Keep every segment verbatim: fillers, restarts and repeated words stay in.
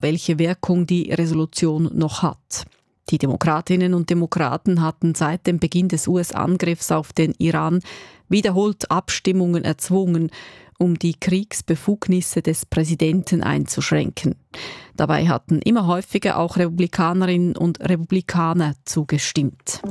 welche Wirkung die Resolution noch hat. Die Demokratinnen und Demokraten hatten seit dem Beginn des U S-Angriffs auf den Iran wiederholt Abstimmungen erzwungen, um die Kriegsbefugnisse des Präsidenten einzuschränken. Dabei hatten immer häufiger auch Republikanerinnen und Republikaner zugestimmt.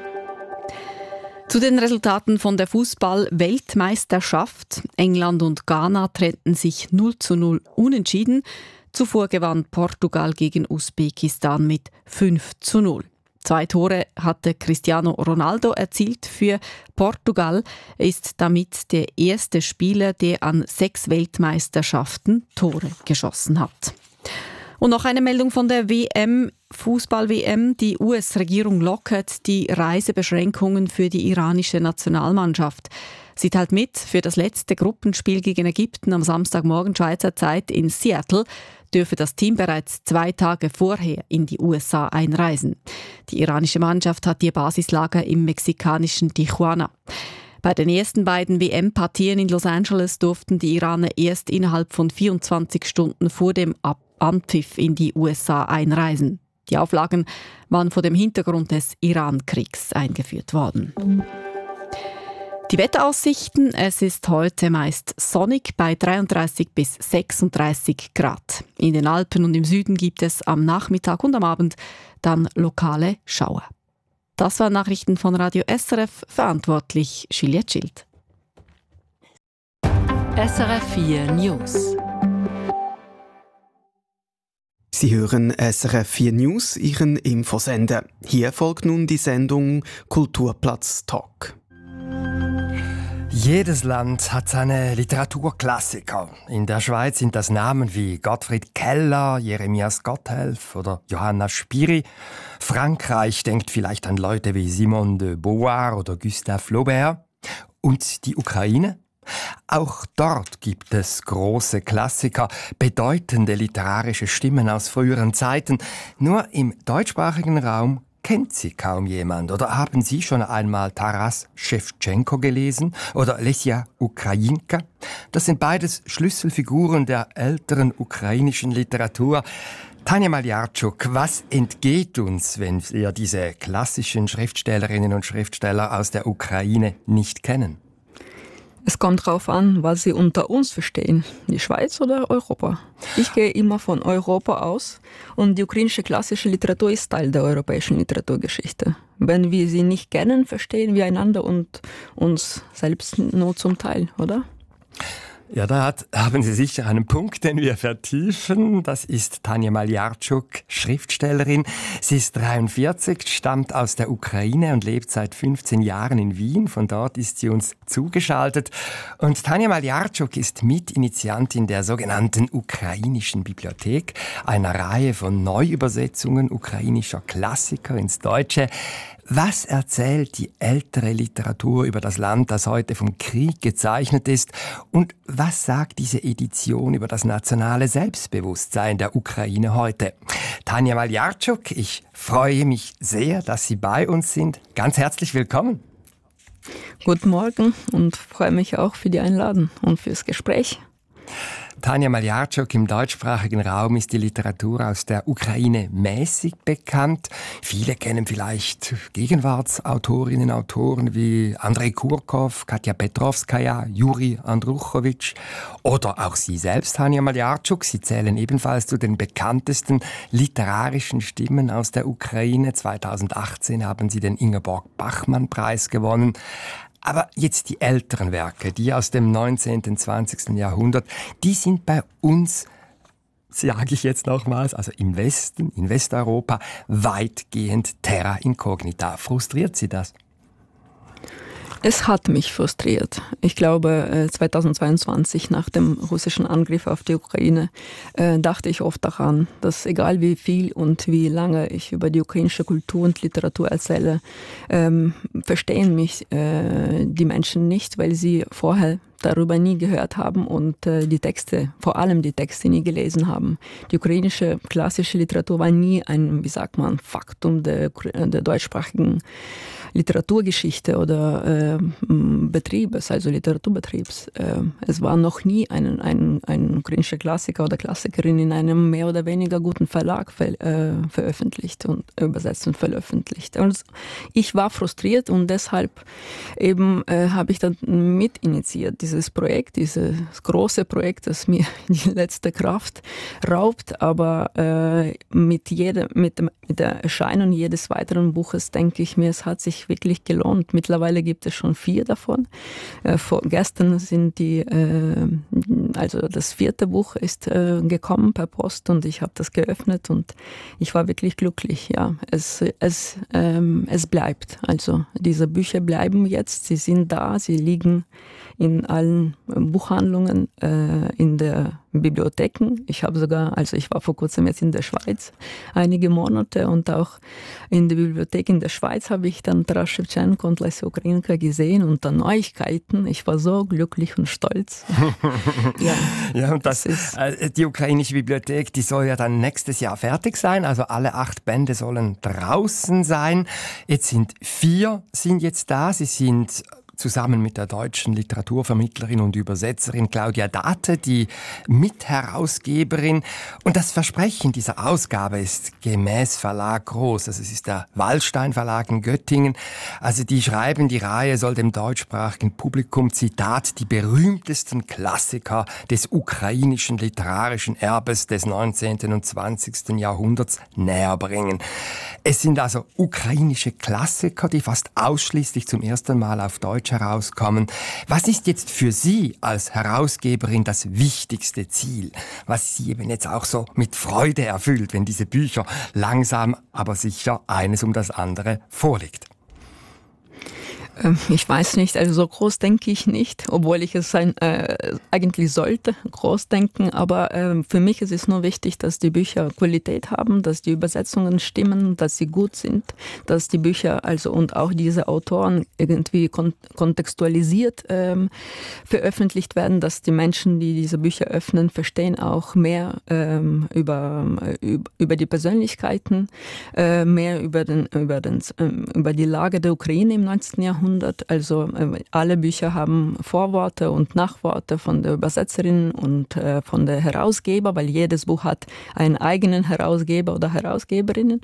Zu den Resultaten von der Fußball-Weltmeisterschaft. England und Ghana trennten sich null zu null unentschieden. Zuvor gewann Portugal gegen Usbekistan mit fünf zu null. Zwei Tore hatte Cristiano Ronaldo erzielt für Portugal. Er ist damit der erste Spieler, der an sechs Weltmeisterschaften Tore geschossen hat. Und noch eine Meldung von der W M, Fußball-W M. Die U S-Regierung lockert die Reisebeschränkungen für die iranische Nationalmannschaft. Sie teilt mit, für das letzte Gruppenspiel gegen Ägypten am Samstagmorgen Schweizer Zeit in Seattle dürfe das Team bereits zwei Tage vorher in die U S A einreisen. Die iranische Mannschaft hat ihr Basislager im mexikanischen Tijuana. Bei den ersten beiden W M-Partien in Los Angeles durften die Iraner erst innerhalb von vierundzwanzig Stunden vor dem Anpfiff in die U S A einreisen. Die Auflagen waren vor dem Hintergrund des Iran-Kriegs eingeführt worden. Die Wetteraussichten: Es ist heute meist sonnig bei dreiunddreißig bis sechsunddreißig Grad. In den Alpen und im Süden gibt es am Nachmittag und am Abend dann lokale Schauer. Das waren Nachrichten von Radio S R F, verantwortlich Juliette Schild. S R F vier News. Sie hören S R F vier News, Ihren Infosender. Hier folgt nun die Sendung Kulturplatz Talk. Jedes Land hat seine Literaturklassiker. In der Schweiz sind das Namen wie Gottfried Keller, Jeremias Gotthelf oder Johanna Spyri. Frankreich denkt vielleicht an Leute wie Simone de Beauvoir oder Gustave Flaubert. Und die Ukraine? Auch dort gibt es große Klassiker, bedeutende literarische Stimmen aus früheren Zeiten. Nur im deutschsprachigen Raum kennt sie kaum jemand. Oder haben Sie schon einmal Taras Schewtschenko gelesen oder Lesja Ukrajinka? Das sind beides Schlüsselfiguren der älteren ukrainischen Literatur. Tanja Maljarczuk, was entgeht uns, wenn wir diese klassischen Schriftstellerinnen und Schriftsteller aus der Ukraine nicht kennen? Es kommt darauf an, was Sie unter uns verstehen. Die Schweiz oder Europa? Ich gehe immer von Europa aus und die ukrainische klassische Literatur ist Teil der europäischen Literaturgeschichte. Wenn wir sie nicht kennen, verstehen wir einander und uns selbst nur zum Teil, oder? Ja, da hat, haben Sie sicher einen Punkt, den wir vertiefen. Das ist Tanja Maljarczuk, Schriftstellerin. Sie ist dreiundvierzig, stammt aus der Ukraine und lebt seit fünfzehn Jahren in Wien. Von dort ist sie uns zugeschaltet. Und Tanja Maljarczuk ist Mitinitiantin der sogenannten Ukrainischen Bibliothek, einer Reihe von Neuübersetzungen ukrainischer Klassiker ins Deutsche. Was erzählt die ältere Literatur über das Land, das heute vom Krieg gezeichnet ist? Und was sagt diese Edition über das nationale Selbstbewusstsein der Ukraine heute? Tanja Maljarczuk, ich freue mich sehr, dass Sie bei uns sind. Ganz herzlich willkommen. Guten Morgen und freue mich auch für die Einladung und fürs Gespräch. Tanja Maljarczuk, im deutschsprachigen Raum ist die Literatur aus der Ukraine mäßig bekannt. Viele kennen vielleicht Gegenwartsautorinnen und Autoren wie Andrei Kurkow, Katja Petrovskaja, Juri Andruchowitsch oder auch Sie selbst, Tanja Maljarczuk. Sie zählen ebenfalls zu den bekanntesten literarischen Stimmen aus der Ukraine. zweitausendachtzehn haben Sie den Ingeborg-Bachmann-Preis gewonnen. Aber jetzt die älteren Werke, die aus dem neunzehnten und zwanzigsten Jahrhundert, die sind bei uns, sage ich jetzt nochmals, also im Westen, in Westeuropa, weitgehend terra incognita. Frustriert Sie das? Es hat mich frustriert. Ich glaube, zweitausendzweiundzwanzig, nach dem russischen Angriff auf die Ukraine, dachte ich oft daran, dass egal wie viel und wie lange ich über die ukrainische Kultur und Literatur erzähle, ähm, verstehen mich äh, die Menschen nicht, weil sie vorher darüber nie gehört haben und äh, die Texte, vor allem die Texte nie gelesen haben. Die ukrainische klassische Literatur war nie ein, wie sagt man, Faktum der, der deutschsprachigen Literaturgeschichte oder äh, Betriebes, also Literaturbetriebs. Äh, es war noch nie ein, ein, ein ukrainischer Klassiker oder Klassikerin in einem mehr oder weniger guten Verlag ver, äh, veröffentlicht und übersetzt und veröffentlicht. Und ich war frustriert und deshalb eben äh, habe ich dann mit initiiert, dieses Projekt, dieses große Projekt, das mir die letzte Kraft raubt, aber äh, mit, jeder, mit, dem, mit der Erscheinung jedes weiteren Buches denke ich mir, es hat sich wirklich gelohnt. Mittlerweile gibt es schon vier davon. Äh, vor, gestern sind die, äh, also das vierte Buch ist äh, gekommen per Post und ich habe das geöffnet und ich war wirklich glücklich. Ja, es, es, ähm, es bleibt. Also diese Bücher bleiben jetzt, sie sind da, sie liegen in allen Buchhandlungen, äh, in der Bibliotheken. Ich habe sogar, also ich war vor kurzem jetzt in der Schweiz einige Monate und auch in der Bibliothek in der Schweiz habe ich dann Taras Schewtschenko und Lesja Ukrajinka gesehen und dann Neuigkeiten. Ich war so glücklich und stolz. ja. ja, und das, das ist die ukrainische Bibliothek, die soll ja dann nächstes Jahr fertig sein. Also alle acht Bände sollen draußen sein. Jetzt sind vier sind jetzt da. Sie sind zusammen mit der deutschen Literaturvermittlerin und Übersetzerin Claudia Date, die Mitherausgeberin. Und das Versprechen dieser Ausgabe ist gemäß Verlag groß. Also es ist der Wallstein Verlag in Göttingen. Also die schreiben, die Reihe soll dem deutschsprachigen Publikum, Zitat, die berühmtesten Klassiker des ukrainischen literarischen Erbes des neunzehnten und zwanzigsten Jahrhunderts näher bringen. Es sind also ukrainische Klassiker, die fast ausschließlich zum ersten Mal auf Deutsch herauskommen. Was ist jetzt für Sie als Herausgeberin das wichtigste Ziel, was Sie eben jetzt auch so mit Freude erfüllt, wenn diese Bücher langsam, aber sicher eines um das andere vorliegt? Ich weiß nicht, also so groß denke ich nicht, obwohl ich es sein, äh, eigentlich sollte, groß denken, aber äh, für mich ist es nur wichtig, dass die Bücher Qualität haben, dass die Übersetzungen stimmen, dass sie gut sind, dass die Bücher also und auch diese Autoren irgendwie kon- kontextualisiert ähm, veröffentlicht werden, dass die Menschen, die diese Bücher öffnen, verstehen auch mehr ähm, über, äh, über die Persönlichkeiten, äh, mehr über, den, über, den, äh, über die Lage der Ukraine im neunzehnten Jahrhundert. Also äh, alle Bücher haben Vorworte und Nachworte von der Übersetzerin und äh, von der Herausgeber, weil jedes Buch hat einen eigenen Herausgeber oder Herausgeberinnen.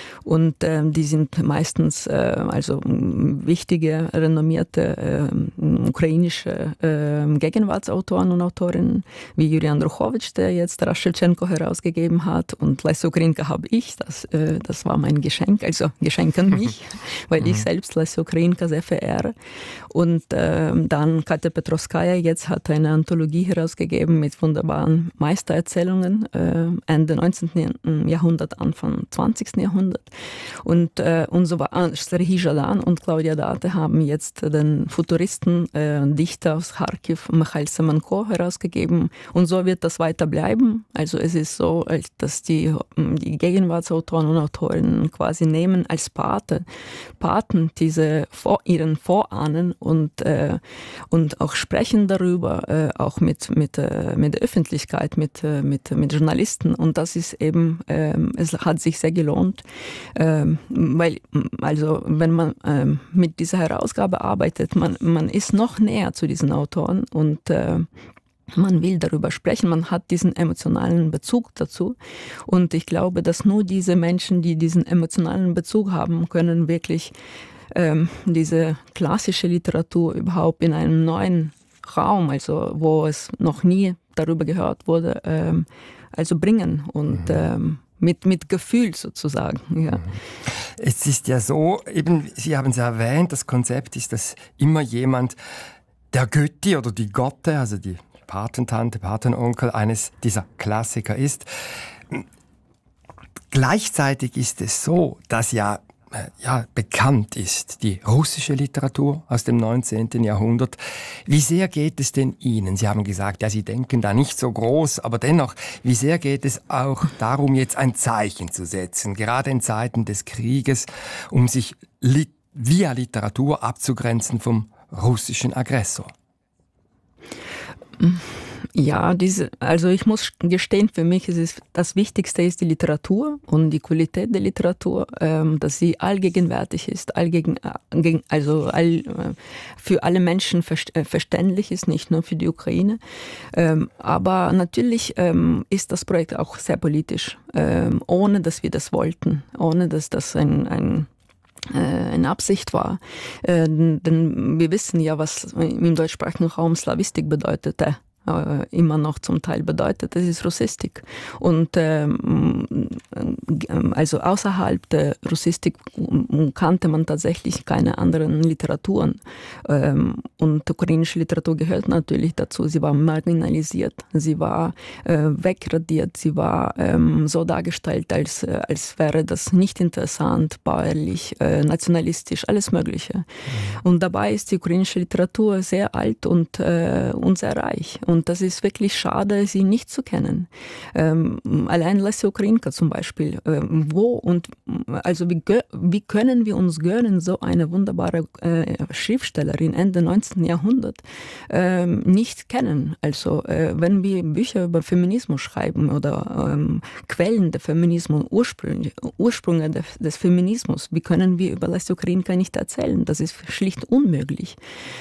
Und äh, die sind meistens äh, also wichtige, renommierte äh, ukrainische äh, Gegenwartsautoren und Autorinnen, wie Juri Andruchowitsch, der jetzt Taras Schewtschenko herausgegeben hat, und Lesja Ukrajinka habe ich. Das, äh, das war mein Geschenk, also Geschenk an mich, weil ich selbst Lesja Ukrajinka sehr verehre. Und äh, dann Katja Petrovskaja jetzt hat eine Anthologie herausgegeben mit wunderbaren Meistererzählungen, äh, Ende neunzehnten Jahrhundert, Anfang zwanzigsten Jahrhundert. Und, äh, und so war Serhii Zhadan und Claudia Date haben jetzt den Futuristen, äh, Dichter aus Kharkiv, Michail Semenko, herausgegeben. Und so wird das weiter bleiben. Also es ist so, dass die, die Gegenwartsautoren und Autorinnen quasi nehmen als Pate, Paten diese vor, ihren Vorahnen und, äh, und auch sprechen darüber, äh, auch mit, mit, äh, mit der Öffentlichkeit, mit, äh, mit, mit Journalisten. Und das ist eben, äh, es hat sich sehr gelohnt. Ähm, weil, also, wenn man ähm, mit dieser Herausgabe arbeitet, man, man ist noch näher zu diesen Autoren und äh, man will darüber sprechen, man hat diesen emotionalen Bezug dazu. Und ich glaube, dass nur diese Menschen, die diesen emotionalen Bezug haben, können wirklich ähm, diese klassische Literatur überhaupt in einem neuen Raum, also wo es noch nie darüber gehört wurde, ähm, also bringen und mhm. ähm, Mit, mit Gefühl sozusagen. Ja. Es ist ja so, eben, Sie haben es erwähnt, das Konzept ist, dass immer jemand, der Götti oder die Gotte, also die Patentante, Patenonkel eines dieser Klassiker ist. Gleichzeitig ist es so, dass ja ja, bekannt ist, die russische Literatur aus dem neunzehnten Jahrhundert. Wie sehr geht es denn Ihnen? Sie haben gesagt, ja, Sie denken da nicht so groß, aber dennoch, wie sehr geht es auch darum, jetzt ein Zeichen zu setzen, gerade in Zeiten des Krieges, um sich li- via Literatur abzugrenzen vom russischen Aggressor? Ja, diese, also ich muss gestehen, für mich ist es, das Wichtigste ist die Literatur und die Qualität der Literatur, ähm, dass sie allgegenwärtig ist, allgegen, also all, äh, für alle Menschen verständlich ist, nicht nur für die Ukraine. Ähm, aber natürlich ähm, ist das Projekt auch sehr politisch, ähm, ohne dass wir das wollten, ohne dass das ein, ein eine Absicht war. Äh, denn wir wissen ja, was im deutschsprachigen Raum Slawistik bedeutete. Äh, immer noch zum Teil bedeutet, das ist Russistik. Und ähm, also außerhalb der Russistik kannte man tatsächlich keine anderen Literaturen. Ähm, und ukrainische Literatur gehört natürlich dazu. Sie war marginalisiert, sie war äh, wegradiert, sie war ähm, so dargestellt, als, als wäre das nicht interessant, bäuerlich, äh, nationalistisch, alles Mögliche. Mhm. Und dabei ist die ukrainische Literatur sehr alt und, äh, und sehr reich. Und das ist wirklich schade, sie nicht zu kennen. Ähm, allein Lesja Ukrajinka zum Beispiel. Ähm, wo und also wie, wie können wir uns gönnen, so eine wunderbare äh, Schriftstellerin Ende neunzehnten Jahrhundert ähm, nicht kennen? Also äh, wenn wir Bücher über Feminismus schreiben oder ähm, Quellen der Feminismus, Ursprünge, Ursprünge des, des Feminismus, wie können wir über Lesja Ukrajinka nicht erzählen? Das ist schlicht unmöglich.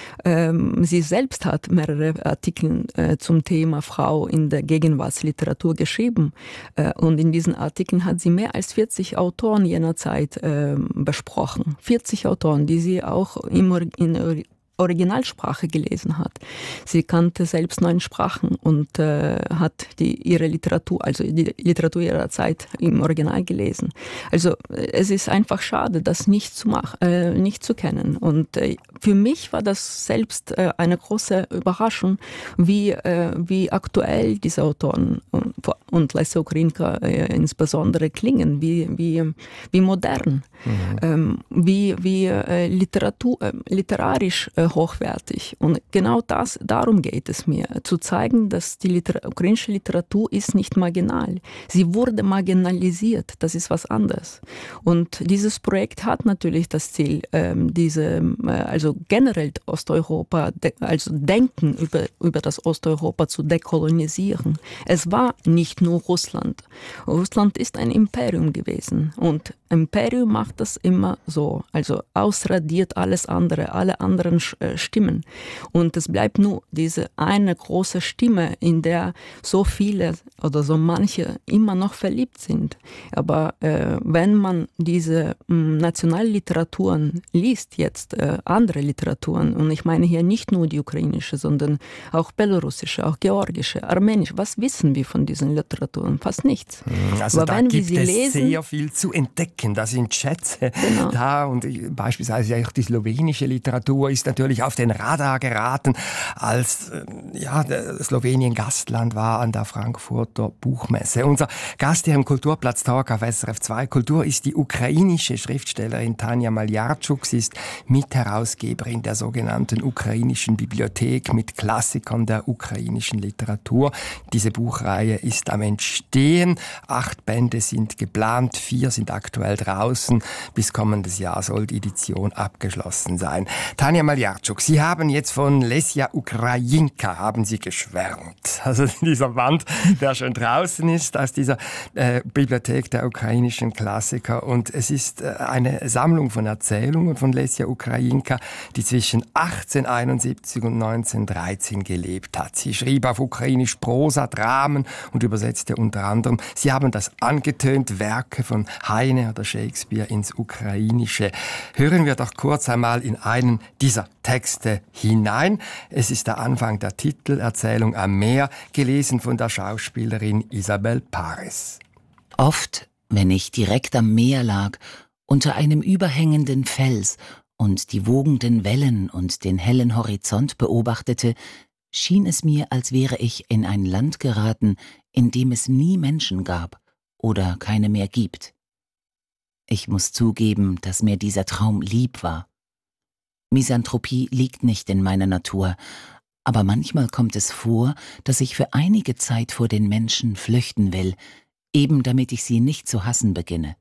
Ähm, sie selbst hat mehrere Artikel äh, zum Thema Frau in der Gegenwartsliteratur geschrieben. Äh, und in diesen Artikeln hat sie mehr als vierzig Autoren jener Zeit äh, besprochen. vierzig Autoren, die sie auch im, in Originalsprache gelesen hat. Sie kannte selbst neun Sprachen und äh, hat die, ihre Literatur, also die Literatur ihrer Zeit im Original gelesen. Also es ist einfach schade, das nicht zu machen, äh, nicht zu kennen. Und äh, für mich war das selbst äh, eine große Überraschung, wie äh, wie aktuell diese Autoren und, und Lesja Ukrajinka äh, insbesondere klingen, wie wie wie modern, mhm. ähm, wie wie äh, Literatur äh, literarisch äh, hochwertig. Und genau das, darum geht es mir, zu zeigen, dass die Liter- ukrainische Literatur ist nicht marginal. Sie wurde marginalisiert, das ist was anderes. Und dieses Projekt hat natürlich das Ziel, ähm, diese, äh, also generell Osteuropa, de- also Denken über, über das Osteuropa zu dekolonisieren. Es war nicht nur Russland. Russland ist ein Imperium gewesen und Imperium macht das immer so, also ausradiert alles andere, alle anderen Stimmen. Und es bleibt nur diese eine große Stimme, in der so viele oder so manche immer noch verliebt sind. Aber äh, wenn man diese mh, Nationalliteraturen liest, jetzt äh, andere Literaturen, und ich meine hier nicht nur die ukrainische, sondern auch belarussische, auch georgische, armenische, was wissen wir von diesen Literaturen? Fast nichts. Also aber da wenn gibt wir sie es lesen, sehr viel zu entdecken. Da sind Schätze genau. da und beispielsweise auch die slowenische Literatur ist natürlich auf den Radar geraten, als ja, Slowenien Gastland war an der Frankfurter Buchmesse. Unser Gast hier im Kulturplatz-Talk auf S R F zwei Kultur ist die ukrainische Schriftstellerin Tanja Maljarczuk. Sie ist Mitherausgeberin der sogenannten ukrainischen Bibliothek mit Klassikern der ukrainischen Literatur. Diese Buchreihe ist am Entstehen. Acht Bände sind geplant, vier sind aktuell draußen. Bis kommendes Jahr soll die Edition abgeschlossen sein. Tanja Maljarczuk, Sie haben jetzt von Lesja Ukrajinka haben Sie geschwärmt. Also dieser Band, der schon draußen ist aus dieser äh, Bibliothek der ukrainischen Klassiker. Und es ist äh, eine Sammlung von Erzählungen von Lesja Ukrajinka, die zwischen achtzehnhunderteinundsiebzig und neunzehnhundertdreizehn gelebt hat. Sie schrieb auf Ukrainisch Prosa, Dramen und übersetzte unter anderem, Sie haben das angetönt, Werke von Heine oder Shakespeare ins Ukrainische. Hören wir doch kurz einmal in einen dieser Texte hinein. Es ist der Anfang der Titererzählung Am Meer, gelesen von der Schauspielerin Isabel Paris. Oft, wenn ich direkt am Meer lag, unter einem überhängenden Fels und die wogenden Wellen und den hellen Horizont beobachtete, schien es mir, als wäre ich in ein Land geraten, in dem es nie Menschen gab oder keine mehr gibt. Ich muss zugeben, dass mir dieser Traum lieb war. Misanthropie liegt nicht in meiner Natur, aber manchmal kommt es vor, dass ich für einige Zeit vor den Menschen flüchten will, eben damit ich sie nicht zu hassen beginne.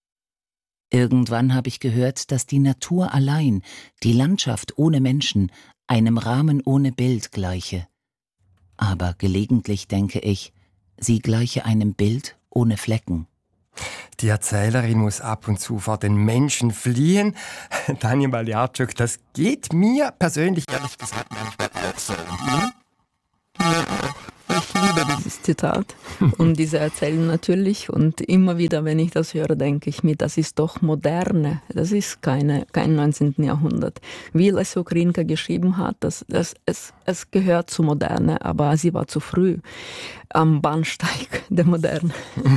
Irgendwann habe ich gehört, dass die Natur allein, die Landschaft ohne Menschen, einem Rahmen ohne Bild gleiche. aber gelegentlich denke ich, sie gleiche einem Bild ohne Flecken. Die Erzählerin muss ab und zu vor den Menschen fliehen. Tanja Maliarczuk, das geht mir persönlich ehrlich gesagt manchmal auch so. Hm? Ich liebe dieses Zitat und diese Erzählung natürlich. Und immer wieder, wenn ich das höre, denke ich mir, das ist doch Moderne. Das ist keine, kein neunzehnten. Jahrhundert. Wie Lesja Ukrajinka geschrieben hat, das, das, es, es gehört zu Moderne, aber sie war zu früh am Bahnsteig der Moderne.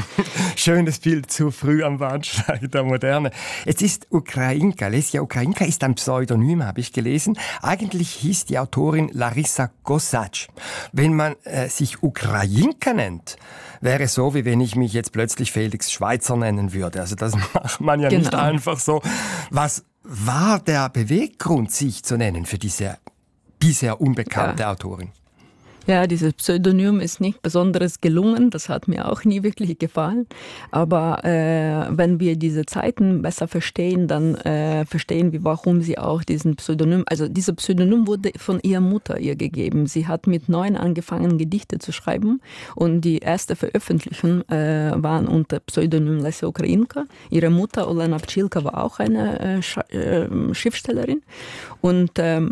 Schönes Bild, zu früh am Bahnsteig der Moderne. Es ist Ukrajinka. Lesja Ukrajinka ist ein Pseudonym, habe ich gelesen. Eigentlich hieß die Autorin Larissa Kosacz. Wenn man äh, sich Ukrajinka nennt, wäre es so, wie wenn ich mich jetzt plötzlich Felix Schweitzer nennen würde. Also das macht man ja genau. Nicht einfach so. Was war der Beweggrund, sich zu nennen für diese bisher unbekannte ja. Autorin? Ja, dieses Pseudonym ist nicht besonders gelungen, das hat mir auch nie wirklich gefallen. Aber äh, wenn wir diese Zeiten besser verstehen, dann äh, verstehen wir, warum sie auch diesen Pseudonym, also dieser Pseudonym wurde von ihrer Mutter ihr gegeben. Sie hat mit neun angefangen, Gedichte zu schreiben und die erste Veröffentlichungen äh, waren unter Pseudonym Lesja Ukrajinka. Ihre Mutter, Olena Pchilka, war auch eine äh, Sch- äh, Schriftstellerin und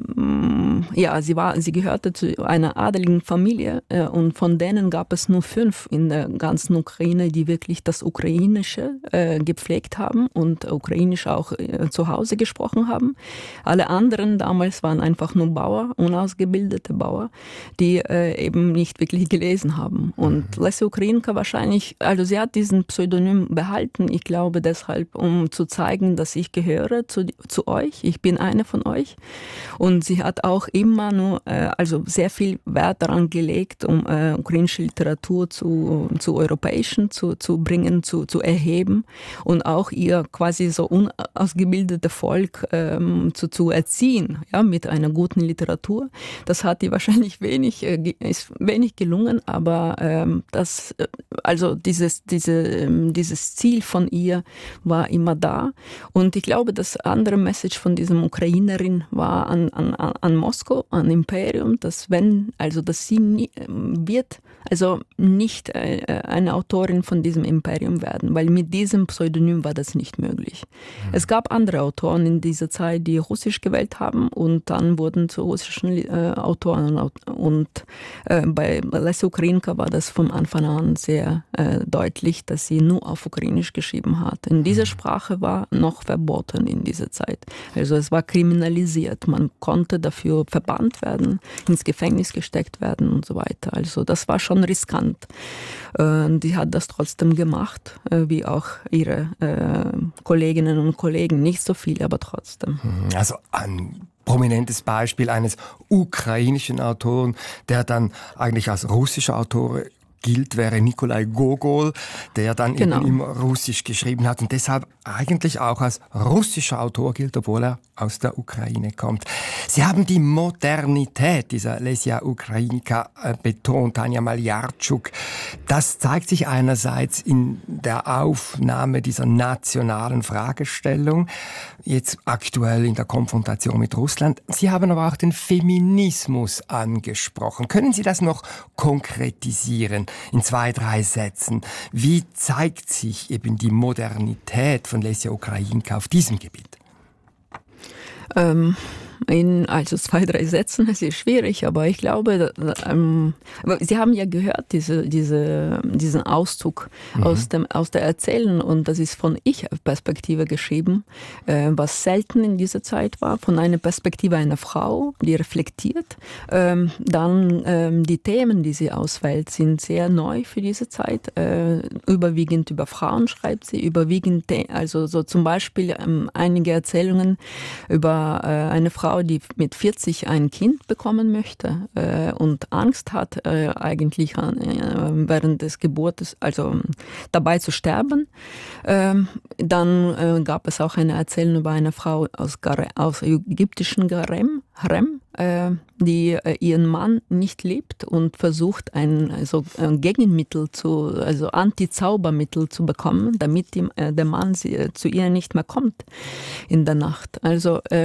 ähm, ja, sie war, sie gehörte zu einer adeligen Familie äh, und von denen gab es nur fünf in der ganzen Ukraine, die wirklich das Ukrainische äh, gepflegt haben und Ukrainisch auch äh, zu Hause gesprochen haben. Alle anderen damals waren einfach nur Bauer, unausgebildete Bauer, die äh, eben nicht wirklich gelesen haben. Und mhm. Lesja Ukrajinka wahrscheinlich, also sie hat diesen Pseudonym behalten, ich glaube deshalb, um zu zeigen, dass ich gehöre zu, zu euch, ich bin eine von euch. Und sie hat auch immer nur, äh, also sehr viel Wert daran gelegt, um äh, ukrainische Literatur zu, zu europäischen zu, zu bringen, zu, zu erheben und auch ihr quasi so unausgebildete Volk ähm, zu, zu erziehen, ja, mit einer guten Literatur. Das hat ihr wahrscheinlich wenig, äh, ist wenig gelungen, aber ähm, das, also dieses, diese, ähm, dieses Ziel von ihr war immer da. Und ich glaube, das andere Message von diesem Ukrainerin war an, an, an Moskau, an Imperium, dass wenn, also dass sie nie, wird also nicht äh, eine Autorin von diesem Imperium werden, weil mit diesem Pseudonym war das nicht möglich. Mhm. Es gab andere Autoren in dieser Zeit, die Russisch gewählt haben und dann wurden zu russischen äh, Autoren und äh, bei Lesja Ukrajinka war das von Anfang an sehr äh, deutlich, dass sie nur auf Ukrainisch geschrieben hat. In dieser Sprache war noch verboten in dieser Zeit. Also es war kriminalisiert. Man konnte dafür verbannt werden, ins Gefängnis gesteckt werden und so weiter. Also das war schon riskant. Die hat das trotzdem gemacht, wie auch ihre Kolleginnen und Kollegen. Nicht so viel, aber trotzdem. Also ein prominentes Beispiel eines ukrainischen Autoren, der dann eigentlich als russischer Autor gilt, wäre Nikolai Gogol, der dann genau. eben immer Russisch geschrieben hat und deshalb eigentlich auch als russischer Autor gilt, obwohl er aus der Ukraine kommt. Sie haben die Modernität dieser Lesja Ukrajinka äh, betont, Tanja Maliarczuk. Das zeigt sich einerseits in der Aufnahme dieser nationalen Fragestellung, jetzt aktuell in der Konfrontation mit Russland. Sie haben aber auch den Feminismus angesprochen. Können Sie das noch konkretisieren? In zwei, drei Sätzen. Wie zeigt sich eben die Modernität von Lesja Ukrajinka auf diesem Gebiet? Ähm, in also zwei, drei Sätzen, es ist schwierig, aber ich glaube, ähm, Sie haben ja gehört, diese, diese, diesen Auszug mhm. aus, dem, aus der Erzählung und das ist von Ich-Perspektive geschrieben, äh, was selten in dieser Zeit war, von einer Perspektive einer Frau, die reflektiert. Ähm, dann ähm, die Themen, die sie auswählt, sind sehr neu für diese Zeit. Äh, überwiegend über Frauen schreibt sie, überwiegend, also so zum Beispiel ähm, einige Erzählungen über äh, eine Frau, die mit vierzig ein Kind bekommen möchte äh, und Angst hat, äh, eigentlich äh, während des Geburtes, also dabei zu sterben. Ähm, dann äh, gab es auch eine Erzählung über eine Frau aus, Gare, aus ägyptischen Garem, Harem, äh, die äh, ihren Mann nicht liebt und versucht, ein, also, ein Gegenmittel, zu, also Anti-Zaubermittel zu bekommen, damit die, äh, der Mann sie, äh, zu ihr nicht mehr kommt in der Nacht. Also ähm,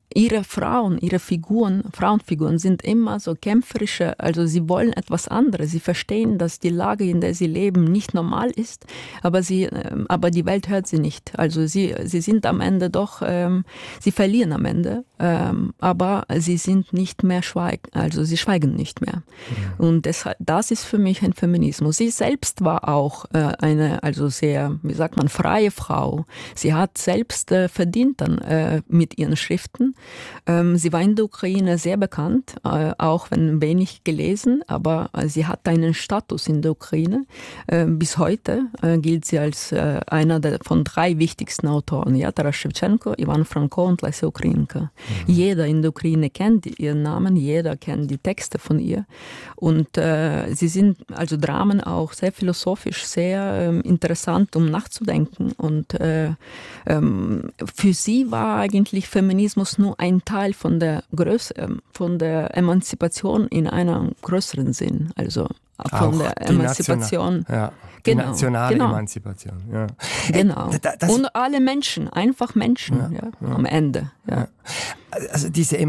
ihre Frauen, ihre Figuren, Frauenfiguren sind immer so kämpferische, also sie wollen etwas anderes. Sie verstehen, dass die Lage, in der sie leben, nicht normal ist, aber sie, aber die Welt hört sie nicht. Also sie, sie sind am Ende doch, ähm, sie verlieren am Ende, ähm, aber sie sind nicht mehr schweigen, also sie schweigen nicht mehr. Ja. Und deshalb, das ist für mich ein Feminismus. Sie selbst war auch äh, eine, also sehr, wie sagt man, freie Frau. Sie hat selbst äh, verdient dann äh, mit ihren Schriften. Ähm, sie war in der Ukraine sehr bekannt, äh, auch wenn wenig gelesen, aber äh, sie hat einen Status in der Ukraine. Äh, bis heute äh, gilt sie als äh, einer der, von drei wichtigsten Autoren, ja, Taras Schewtschenko, Ivan Franko und Lesja Ukrainka. Mhm. Jeder in der Ukraine kennt ihren Namen, jeder kennt die Texte von ihr und äh, sie sind also Dramen auch sehr philosophisch, sehr äh, interessant, um nachzudenken und äh, ähm, für sie war eigentlich Feminismus nur ein Teil von der Größe, von der Emanzipation in einem größeren Sinn, also von auch der Emanzipation. Nationa- ja, die genau, nationale genau. Emanzipation. Ja. Genau. Äh, das, und alle Menschen, einfach Menschen ja, ja, ja. am Ende. Ja. Ja. Also diese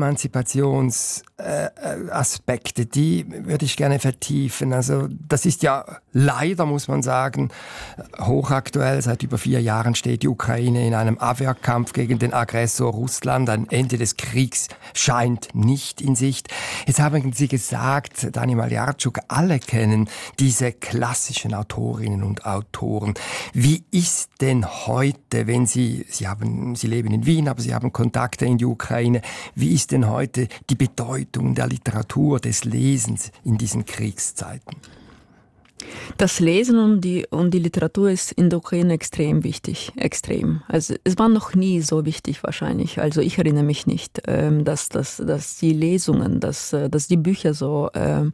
Emanzipationsaspekte, die würde ich gerne vertiefen. Also das ist ja leider, muss man sagen, hochaktuell. Seit über vier Jahren steht die Ukraine in einem Abwehrkampf gegen den Aggressor Russland. Ein Ende des Kriegs scheint nicht in Sicht. Jetzt haben Sie gesagt, Dani Maljarczuk, alle kennen diese klassischen Autorinnen und Autoren. Wie ist denn heute, wenn Sie, Sie haben, Sie leben in Wien, aber Sie haben Kontakte in die Ukraine, wie ist denn heute die Bedeutung der Literatur, des Lesens in diesen Kriegszeiten? Das Lesen und die, und die Literatur ist in der Ukraine extrem wichtig, extrem. Also es war noch nie so wichtig wahrscheinlich. Also ich erinnere mich nicht, ähm, dass, dass, dass die Lesungen, dass, dass die Bücher so, äh,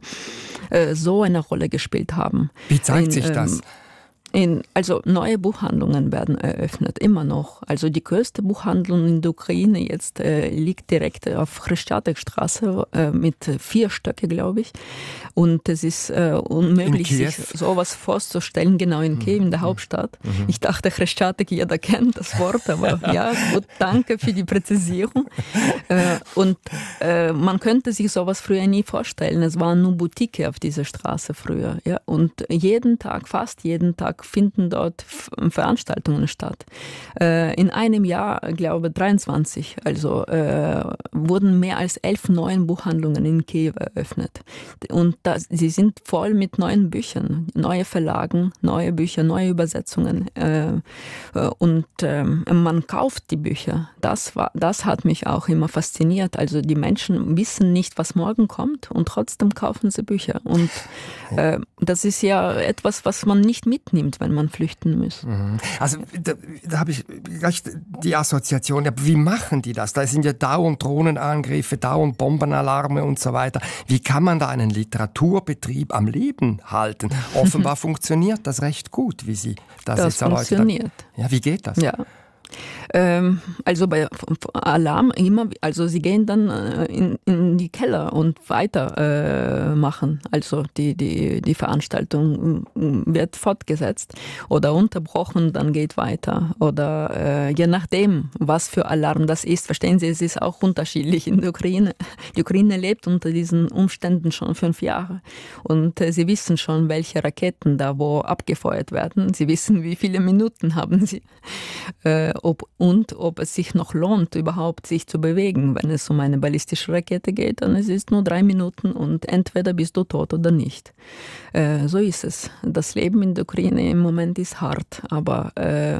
so eine Rolle gespielt haben. Wie zeigt in, sich das? Ähm, In, also neue Buchhandlungen werden eröffnet, immer noch. Also die größte Buchhandlung in der Ukraine jetzt äh, liegt direkt auf Chrestiatek-Straße äh, mit vier Stöcke, glaube ich. Und es ist äh, unmöglich, sich sowas vorzustellen, genau in Kiew, in der Hauptstadt. Mhm. Ich dachte, Chrestiatek, jeder kennt das Wort, aber ja, gut, danke für die Präzisierung. äh, und äh, man könnte sich sowas früher nie vorstellen. Es waren nur Boutique auf dieser Straße früher. Ja? Und jeden Tag, fast jeden Tag, finden dort Veranstaltungen statt. Äh, in einem Jahr, glaube ich, dreiundzwanzig, also äh, wurden mehr als elf neue Buchhandlungen in Kiew eröffnet. Und das, sie sind voll mit neuen Büchern, neue Verlagen, neue Bücher, neue Übersetzungen. Äh, und äh, man kauft die Bücher. Das, war, das hat mich auch immer fasziniert. Also die Menschen wissen nicht, was morgen kommt und trotzdem kaufen sie Bücher. Und äh, das ist ja etwas, was man nicht mitnimmt, wenn man flüchten muss. Also da, da habe ich gleich die Assoziation, ja, wie machen die das? Da sind ja dauernd Drohnenangriffe, dauernd Bombenalarme und so weiter. Wie kann man da einen Literaturbetrieb am Leben halten? Offenbar funktioniert das recht gut, wie Sie das, das jetzt erläutert haben. funktioniert. Ja, wie geht das? Ja. Ähm, also bei Alarm immer, also sie gehen dann äh, in, in die Keller und weiter äh, machen. Also die, die, die Veranstaltung wird fortgesetzt oder unterbrochen, dann geht weiter. Oder äh, je nachdem, was für Alarm das ist. Verstehen Sie, es ist auch unterschiedlich in der Ukraine. Die Ukraine lebt unter diesen Umständen schon fünf Jahre. Und äh, sie wissen schon, welche Raketen da wo abgefeuert werden. Sie wissen, wie viele Minuten haben sie. Äh, ob, und ob es sich noch lohnt, überhaupt sich zu bewegen. Wenn es um eine ballistische Rakete geht, dann ist es nur drei Minuten und entweder bist du tot oder nicht. Äh, so ist es. Das Leben in der Ukraine im Moment ist hart, aber äh,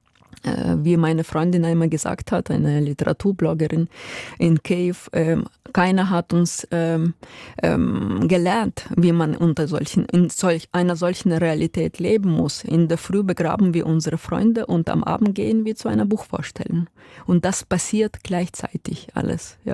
wie meine Freundin einmal gesagt hat, eine Literaturbloggerin in Kiew, äh, keiner hat uns ähm, ähm, gelernt, wie man unter solchen, in solch, einer solchen Realität leben muss. In der Früh begraben wir unsere Freunde und am Abend gehen wir zu einer Buchvorstellung. Und das passiert gleichzeitig alles, ja.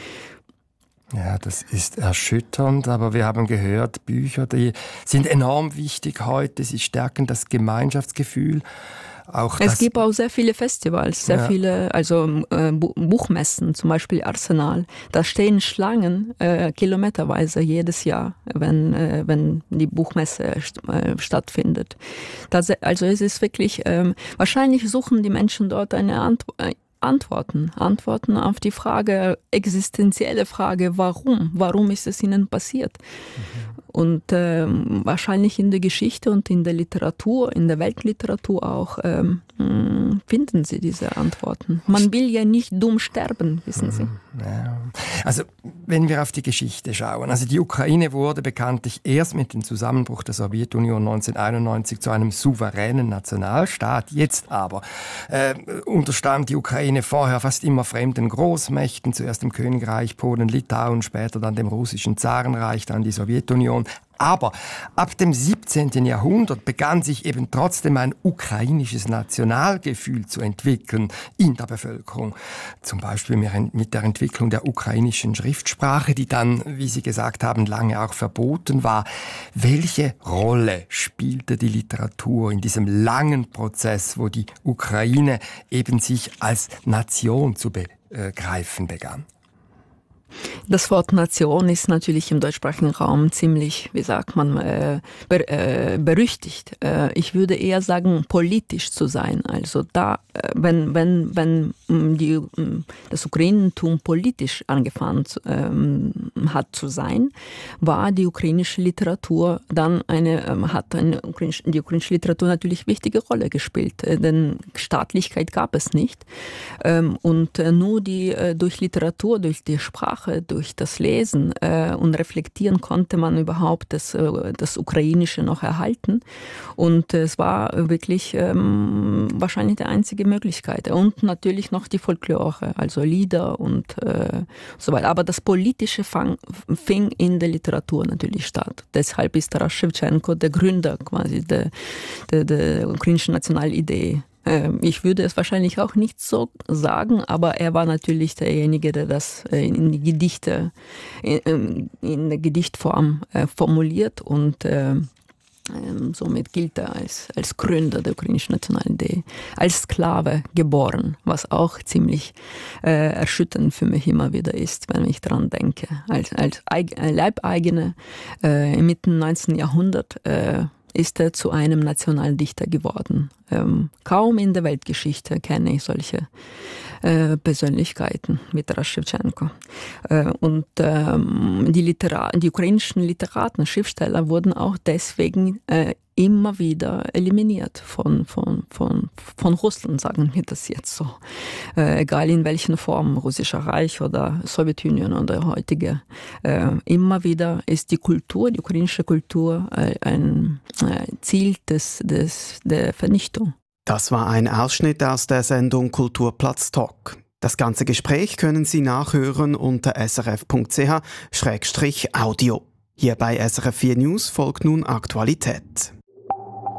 Ja, das ist erschütternd, aber wir haben gehört, Bücher, die sind enorm wichtig heute, sie stärken das Gemeinschaftsgefühl. Auch es gibt auch sehr viele Festivals, sehr ja. viele, also äh, Buchmessen, zum Beispiel Arsenal. Da stehen Schlangen äh, kilometerweise jedes Jahr, wenn, äh, wenn die Buchmesse äh, stattfindet. Das, also es ist wirklich, äh, wahrscheinlich suchen die Menschen dort eine Antwort, Antworten. Antworten auf die Frage, existenzielle Frage, warum? Warum ist es ihnen passiert? Mhm. Und äh, wahrscheinlich in der Geschichte und in der Literatur, in der Weltliteratur auch, ähm, finden Sie diese Antworten. Man will ja nicht dumm sterben, wissen Sie. Ja. Also, wenn wir auf die Geschichte schauen, also die Ukraine wurde bekanntlich erst mit dem Zusammenbruch der Sowjetunion neunzehnhunderteinundneunzig zu einem souveränen Nationalstaat. Jetzt aber äh, unterstand die Ukraine vorher fast immer fremden Großmächten, zuerst dem Königreich Polen, Litauen, später dann dem russischen Zarenreich, dann die Sowjetunion. Aber ab dem siebzehnten Jahrhundert begann sich eben trotzdem ein ukrainisches Nationalgefühl zu entwickeln in der Bevölkerung. Zum Beispiel mit der Entwicklung der ukrainischen Schriftsprache, die dann, wie Sie gesagt haben, lange auch verboten war. Welche Rolle spielte die Literatur in diesem langen Prozess, wo die Ukraine eben sich als Nation zu begreifen begann? Das Wort Nation ist natürlich im deutschsprachigen Raum ziemlich, wie sagt man, äh, ber, äh, berüchtigt. Äh, ich würde eher sagen, politisch zu sein. Also da, äh, wenn, wenn, wenn die, das Ukrainentum politisch angefangen ähm, hat zu sein, war die ukrainische Literatur dann eine, ähm, hat eine, die ukrainische Literatur natürlich wichtige Rolle gespielt, äh, denn Staatlichkeit gab es nicht. Ähm, und äh, nur die, äh, durch Literatur, durch die Sprache, durch das Lesen äh, und Reflektieren konnte man überhaupt das, äh, das Ukrainische noch erhalten. Und äh, es war wirklich ähm, wahrscheinlich die einzige Möglichkeit. Und natürlich noch die Folklore, also Lieder und äh, so weiter. Aber das Politische fang, fing in der Literatur natürlich statt. Deshalb ist Taras Schewtschenko der Gründer quasi der, der, der ukrainischen Nationalidee. Ich würde es wahrscheinlich auch nicht so sagen, aber er war natürlich derjenige, der das in die Gedichte, in, in der Gedichtform formuliert und somit gilt er als, als Gründer der ukrainischen Nationalidee, als Sklave geboren, was auch ziemlich äh, erschütternd für mich immer wieder ist, wenn ich daran denke. Als, als Leibeigene äh, im Mitte neunzehnten Jahrhundert äh, ist er zu einem Nationaldichter geworden. Ähm, kaum in der Weltgeschichte kenne ich solche äh, Persönlichkeiten wie Taras Schewtschenko. Äh, und ähm, die, Litera- die ukrainischen Literaten, Schriftsteller wurden auch deswegen äh, immer wieder eliminiert von, von, von, von Russland, sagen wir das jetzt so. Äh, egal in welchen Formen, Russischer Reich oder Sowjetunion oder heutige. Äh, immer wieder ist die Kultur, die ukrainische Kultur, äh, ein äh, Ziel des, des, der Vernichtung. Das war ein Ausschnitt aus der Sendung Kulturplatz Talk. Das ganze Gespräch können Sie nachhören unter s r f punkt c h slash audio. Hier bei S R F vier News folgt nun Aktualität.